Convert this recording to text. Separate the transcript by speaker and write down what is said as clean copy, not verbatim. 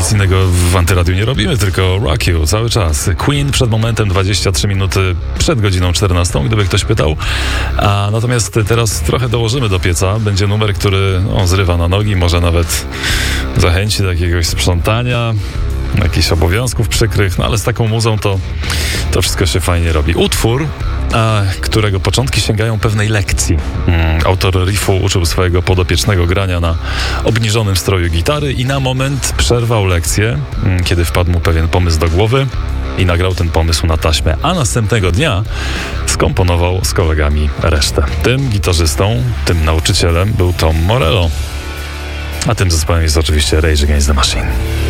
Speaker 1: nic innego w Antyradiu nie robimy, tylko Rock You cały czas. Queen przed momentem, 23 minuty przed godziną 14, gdyby ktoś pytał. Natomiast teraz trochę dołożymy do pieca. Będzie numer, który zrywa na nogi, może nawet zachęci do jakiegoś sprzątania, jakichś obowiązków przykrych, ale z taką muzą to wszystko się fajnie robi. Utwór, którego początki sięgają pewnej lekcji. Autor riffu uczył swojego podopiecznego grania na obniżonym stroju gitary i na moment przerwał lekcję, kiedy wpadł mu pewien pomysł do głowy i nagrał ten pomysł na taśmę, a następnego dnia skomponował z kolegami resztę. Tym gitarzystą, tym nauczycielem był Tom Morello, a tym zespołem jest oczywiście Rage Against the Machine.